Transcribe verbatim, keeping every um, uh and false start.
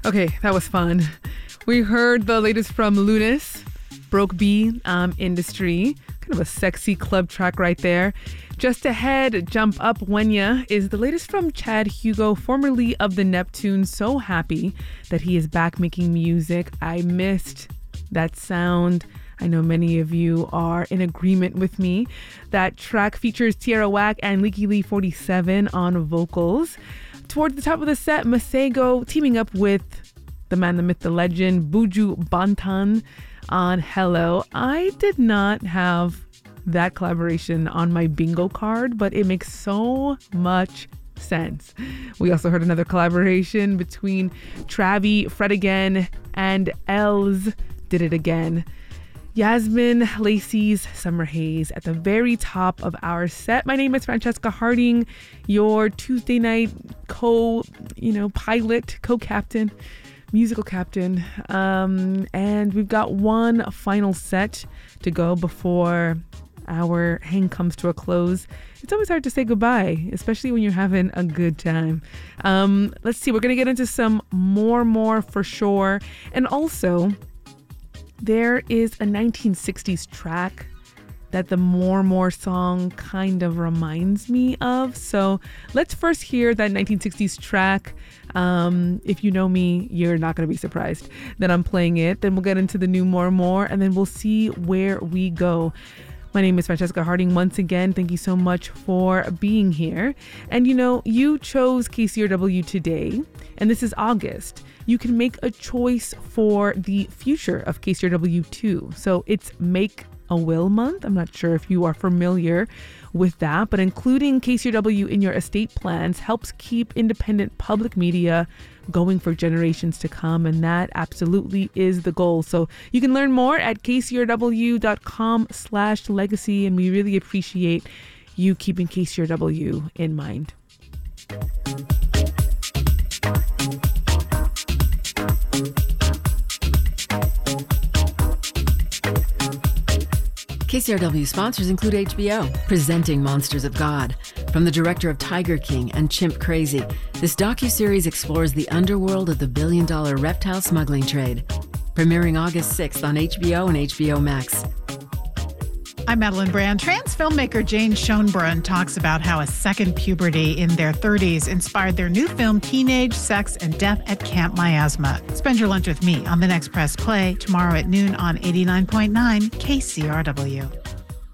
Okay, that was fun. We heard the latest from Lunis, Broke B um, Industry. Kind of a sexy club track right there. Just ahead, Jump Up Wenya is the latest from Chad Hugo, formerly of the Neptunes. So happy that he is back making music. I missed that sound. I know many of you are in agreement with me. That track features Tierra Whack and Leaky Lee forty-seven on vocals. Toward the top of the set, Masego teaming up with the man, the myth, the legend, Buju Banton on Hello. I did not have that collaboration on my bingo card, but it makes so much sense. We also heard another collaboration between Travi, Fred Again, and Els, Did It Again. Yasmin Lacey's Summer Haze at the very top of our set. My name is Francesca Harding, your Tuesday night co, you know, pilot, co-captain, musical captain. Um, and we've got one final set to go before our hang comes to a close. It's always hard to say goodbye, especially when you're having a good time. Um, let's see, we're going to get into some more, more for sure. And also, there is a nineteen sixties track that the More More song kind of reminds me of. So let's first hear that nineteen sixties track. Um, if you know me, you're not going to be surprised that I'm playing it. Then we'll get into the new More More, and then we'll see where we go. My name is Francesca Harding. Once again, thank you so much for being here. And you know, you chose K C R W today, and this is August. You can make a choice for the future of K C R W too. So it's Make a Will Month. I'm not sure if you are familiar with that, but including K C R W in your estate plans helps keep independent public media going for generations to come, and that absolutely is the goal. So you can learn more at kcrw.com slash legacy, and we really appreciate you keeping K C R W in mind. K C R W sponsors include H B O, presenting Monsters of God. From the director of Tiger King and Chimp Crazy, this docuseries explores the underworld of the billion-dollar reptile smuggling trade. Premiering August sixth on H B O and H B O Max. I'm Madeline Brand. Trans filmmaker Jane Schoenbrunn talks about how a second puberty in their thirties inspired their new film Teenage Sex and Death at Camp Miasma. Spend your lunch with me on The Next Press Play tomorrow at noon on eighty-nine point nine K C R W.